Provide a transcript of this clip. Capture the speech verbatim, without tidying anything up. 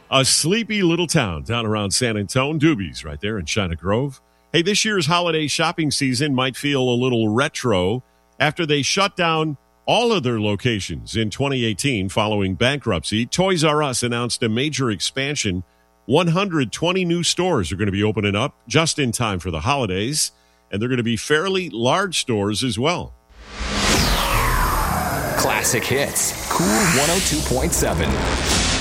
A sleepy little town down around San Antonio, Doobies, right there in China Grove. Hey, this year's holiday shopping season might feel a little retro after they shut down all of their locations in twenty eighteen following bankruptcy. Toys R Us announced a major expansion. one hundred twenty new stores are going to be opening up just in time for the holidays, and they're going to be fairly large stores as well. Classic hits. Cool one oh two point seven.